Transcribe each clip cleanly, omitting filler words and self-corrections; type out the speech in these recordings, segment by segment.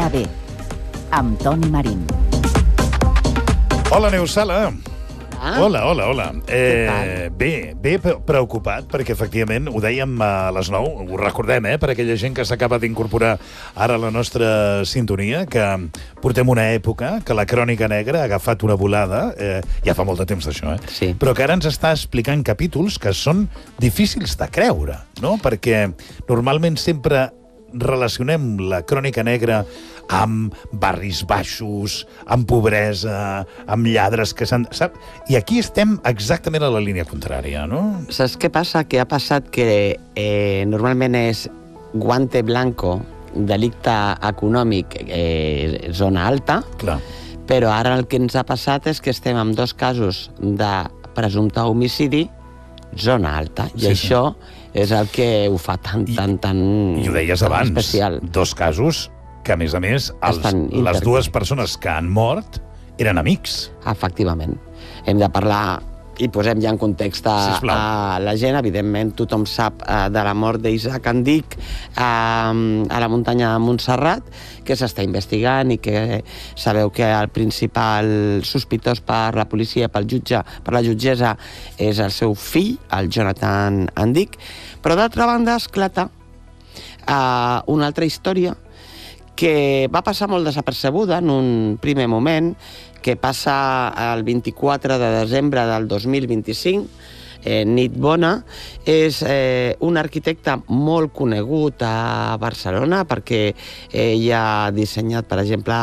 B, amb Toni Marín. Hola, Neus Sala. Hola. Bé preocupat, perquè efectivament ho dèiem a les 9, ho recordem, per aquella gent que s'acaba d'incorporar ara a la nostra sintonia, que portem una època que la Crònica Negra ha agafat una volada, ja fa molt de temps d'això, Sí. però que ara ens està explicant capítols que són difícils de creure, no? Perquè normalment sempre relacionem la Crònica Negra amb barris baixos, amb pobresa, amb lladres que s'han... Sap? I aquí estem exactament a la línia contrària, no? Saps què passa? Que ha passat que normalment és guante blanco, delicte econòmic, zona alta, Clar. però ara el que ens ha passat és que estem amb 2 casos de presumpte homicidi, zona alta, i Sí, això és el que ho fa tan I ho deies abans, especial. 2 casos que, a més, les 2 persones que han mort eren amics. Efectivament. Hem de parlar i posem ja en context Sisplau. a la gent. Evidentment, tothom sap de la mort d'Isaac Andic a la muntanya de Montserrat, que s'està investigant i que sabeu que el principal sospitós per la policia, per la jutgessa, és el seu fill, el Jonathan Andic. Però d'altra banda esclata una altra història que va passar molt desapercebuda en un primer moment, que passa el 24 de desembre del 2025, Nit Bona. És un arquitecte molt conegut a Barcelona perquè ell ha dissenyat, per exemple,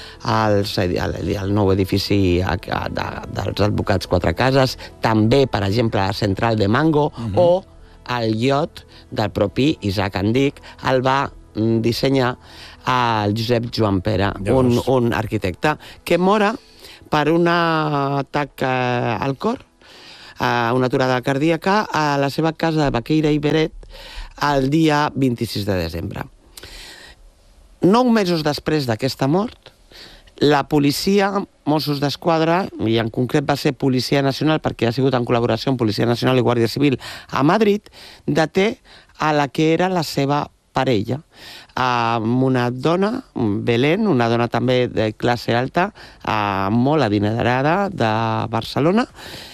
el nou edifici dels advocats Quatre Cases, també, per exemple, la central de Mango, o el iot del propi Isaac Andic el va dissenyar el Josep Joan Pera, un arquitecte que mora per un atac al cor, una aturada cardíaca, a la seva casa de Baqueira i Beret el dia 26 de desembre. 9 mesos després d'aquesta mort, la policia, Mossos d'Esquadra, i en concret va ser Policia Nacional, perquè ha sigut en col·laboració amb Policia Nacional i Guàrdia Civil a Madrid, deté a la que era la seva parella, amb una dona, Belén, una dona també de classe alta, molt adinerada de Barcelona,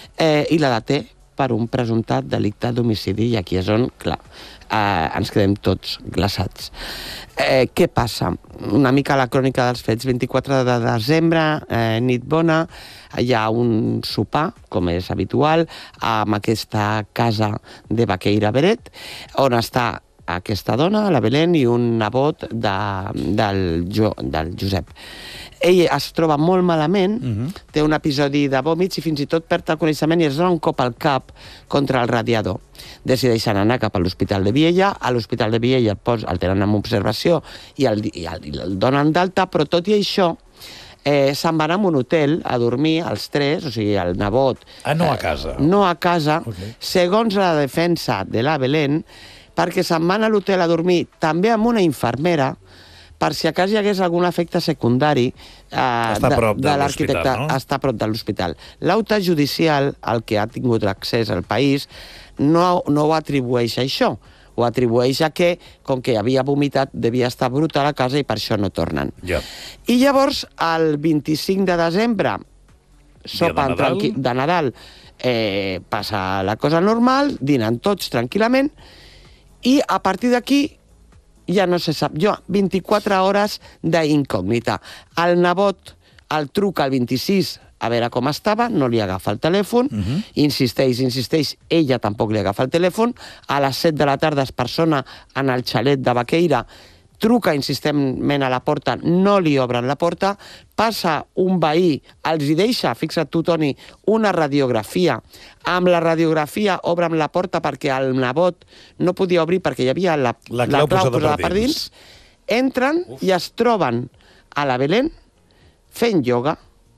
i la deté per un presumptat delicte d'homicidi, i aquí és on, clar, ens quedem tots glaçats. Què passa? Una mica la crònica dels fets. 24 de desembre, Nit Bona, hi ha un sopar, com és habitual, amb aquesta casa de Baqueira Beret, on està aquesta dona, la Belén, i un nebot del Josep. Ell es troba molt malament, té un episodi de vòmits i fins i tot perd el coneixement i es dona un cop al cap contra el radiador. Decideixen anar cap a l'Hospital de Viella. A l'Hospital de Viella el tenen en observació i el donen d'alta, però tot i això se'n van a un hotel a dormir els 3, o sigui, el nebot... No a casa. No a casa, segons la defensa de la Belén, perquè se'n van a l'hotel a dormir també amb una infermera, per si a cas hi hagués algun efecte secundari de l'arquitecte. No? Està a prop de l'hospital. L'auta judicial, el que ha tingut accés al país, no ho atribueix a això. Ho atribueix a que, com que havia vomitat, devia estar brut a la casa i per això no tornen. Ja. I llavors, el 25 de desembre, sopen de Nadal, passa la cosa normal, dinen tots tranquil·lament, i a partir d'aquí ja no se sap. 24 hores d'incògnita. El nebot el truca el 26 a veure com estava, no li agafa el telèfon, insisteix, ella tampoc li agafa el telèfon, a les 7 de la tarda es persona en el xalet de Baqueira, truca insistentment a la porta, no li obren la porta, passa un veí, els hi deixa, fixa't tu, Toni, una radiografia. Amb la radiografia obren la porta perquè el nebot no podia obrir perquè hi havia la clau posada per dins. Entren i es troben a la Belén fent ioga.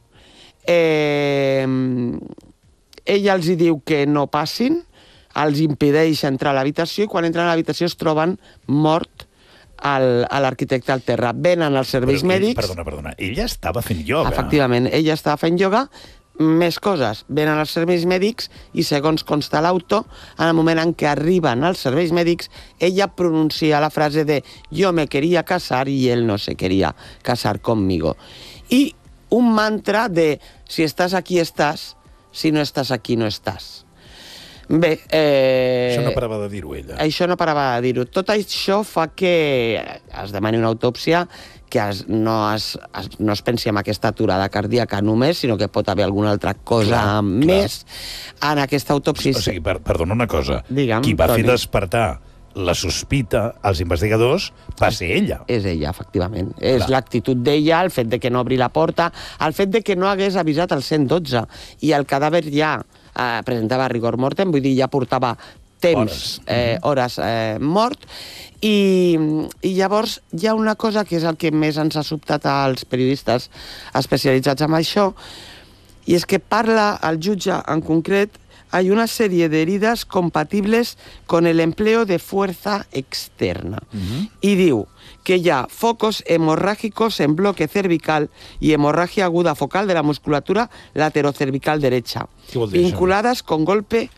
Ella els hi diu que no passin, els impedeix entrar a l'habitació i quan entren a l'habitació es troben mort l'arquitecte al terra. Venen els serveis mèdics... Perdona. Ella estava fent ioga. Efectivament, ella estava fent ioga, Més coses. Venen els serveis mèdics i, segons consta l'auto, en el moment en què arriben als serveis mèdics, ella pronuncia la frase de «yo me quería casar y él no se quería casar conmigo». I un mantra de «si estàs aquí, estàs, si no estàs aquí, no estàs». Bé... Això no parava de dir-ho, ella. Això no parava de dir-ho. Tot això fa que es demani una autòpsia, que no es pensi en aquesta aturada cardíaca només, sinó que pot haver alguna altra cosa més en aquesta autòpsia. O sigui, perdona una cosa. Digue'm, qui va Toni. fer despertar la sospita als investigadors va ser ella. És ella, efectivament. És l'actitud d'ella, el fet de que no obri la porta, el fet de que no hagués avisat el 112 i el cadàver ja presentava rigor mortem, vull dir, ja portava temps, hores mort, i llavors hi ha una cosa que és el que més ens ha sobtat als periodistes especialitzats en això, i és que parla el jutge en concret: hay una serie de heridas compatibles con el empleo de fuerza externa. Y diu que hi ha focos hemorrágicos en bloque cervical y hemorragia aguda focal de la musculatura laterocervical derecha, vinculadas con golpe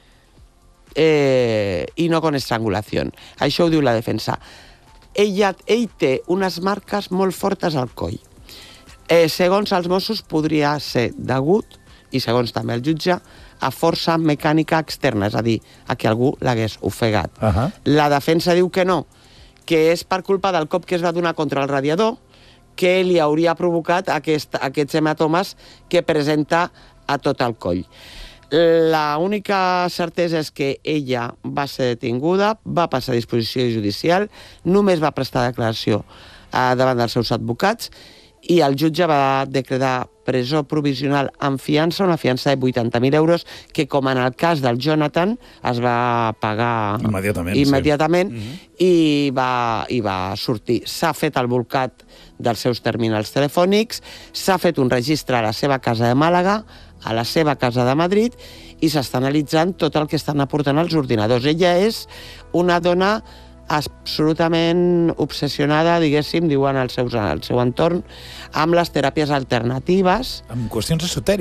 i no con estrangulación. Això ho diu la defensa. Ell té unes marques molt fortes al coll. Segons els Mossos, podria ser degut, i segons també el jutge, a força mecànica externa, és a dir, a que algú l'hagués ofegat. La defensa diu que no, que és per culpa del cop que es va donar contra el radiador, que li hauria provocat aquests hematomes que presenta a tot el coll. L'única certesa és que ella va ser detinguda, va passar a disposició judicial, només va prestar declaració davant dels seus advocats, i el jutge va decretar presó provisional amb fiança, una fiança de 80.000 euros, que, com en el cas del Jonathan, es va pagar immediatament i va sortir. S'ha fet el bolcat dels seus terminals telefònics, s'ha fet un registre a la seva casa de Màlaga, a la seva casa de Madrid, i s'està analitzant tot el que estan aportant els ordinadors. Ella és una dona absolutament obsessionada, diguéssim, diuen al seu entorn, amb les teràpies alternatives. Amb qüestions esotèriques.